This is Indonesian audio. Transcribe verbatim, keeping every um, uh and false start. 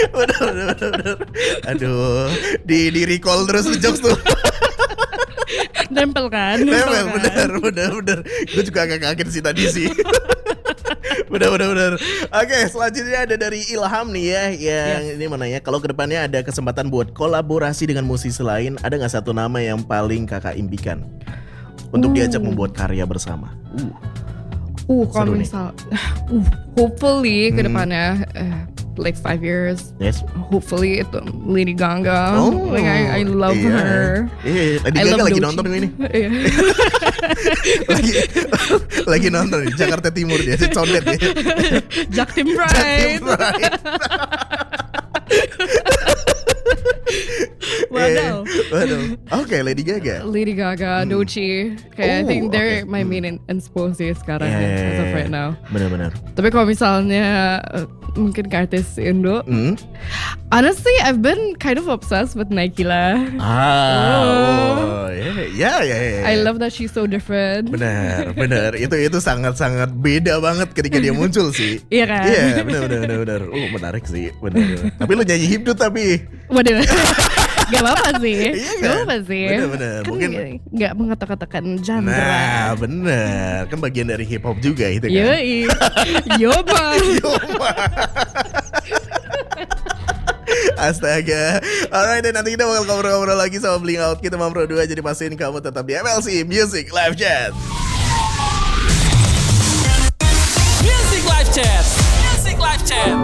Bener bener bener bener. Aduh, di di recall terus jokes tuh. Nempel kan? Nempel, kan? bener bener bener. Gue juga agak kaget sih tadi sih. Bener bener bener. Oke, selanjutnya ada dari Ilham nih ya, yang Yes. ini mana ya? Kalau kedepannya ada kesempatan buat kolaborasi dengan musisi lain, ada nggak satu nama yang paling kakak impikan untuk Uh. diajak membuat karya bersama? Uh, Uh, kalau Seru nih. misal, uh, hopefully Hmm. ke depannya, uh, like five years, yes. hopefully itu Lady Gaga. Oh, like I, I love iya. her. Iya, Lady I Gaga love lagi Doechii. nonton ini. Iya. lagi lagi nonton di Jakarta Timur dia, condet ya. Jaktim Jatim Pride. Pride. Waduh. Eh, waduh. Oke, Lady Gaga. Lady Gaga, Hmm. Doechii. Kayak I Oh, think they're oke. my Hmm. main in- inspo sih sekarang Iya, ya, iya, as of iya. right now. Benar-benar. Tapi kalau misalnya uh, mungkin ke artis Indo, Hmm. honestly I've been kind of obsessed with Naikila. Ah, Oh. oh, ya, ya, ya, ya. I love that she's so different. Benar, benar. Itu itu sangat-sangat beda banget ketika dia muncul sih. Iya kan? Iya, benar, benar, benar, benar. Oh, menarik sih, benar. benar. Tapi lu nyanyi hipdut tapi. Waduh. Gak apa-apa sih. Iya Gak kan? apa-apa sih. Bener-bener. Kan Mungkin- gak mengatakan genre. Nah, benar. Kan bagian dari hip hop juga itu kan. Yoi. Yoba. Yoma. Astaga. Alright, dan nanti kita bakal ngobrol-ngobrol lagi sama Bling Out. Kita mau dua, jadi pastiin kamu tetap di M L C Music Live Chat. Music Live Chat. Music Live Chat.